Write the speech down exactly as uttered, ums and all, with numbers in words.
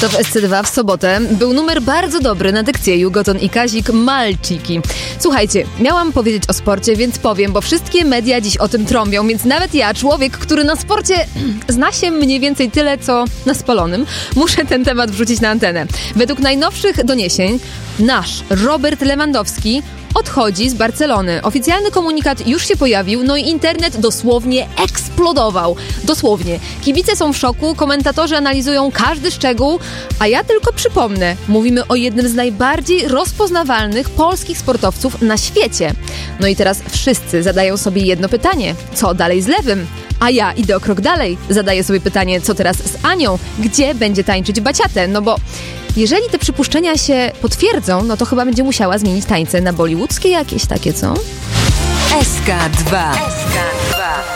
To w S C dwa w sobotę był numer bardzo dobry na dykcję Jugoton i Kazik Malciki. Słuchajcie, miałam powiedzieć o sporcie, więc powiem, bo wszystkie media dziś o tym trąbią, więc nawet ja, człowiek, który na sporcie zna się mniej więcej tyle, co na spalonym, muszę ten temat wrzucić na antenę. Według najnowszych doniesień nasz Robert Lewandowski odchodzi z Barcelony. Oficjalny komunikat już się pojawił, no i internet dosłownie eksplodował. Dosłownie. Kibice są w szoku, komentatorzy analizują każdy szczegół, a ja tylko przypomnę, mówimy o jednym z najbardziej rozpoznawalnych polskich sportowców na świecie. No i teraz wszyscy zadają sobie jedno pytanie. Co dalej z Lewym? A ja idę o krok dalej. Zadaję sobie pytanie, co teraz z Anią? Gdzie będzie tańczyć baciatę? No bo jeżeli te przypuszczenia się potwierdzą, no to chyba będzie musiała zmienić tańce na bollywoodzkie jakieś takie, co? S K dwa. S K dwa.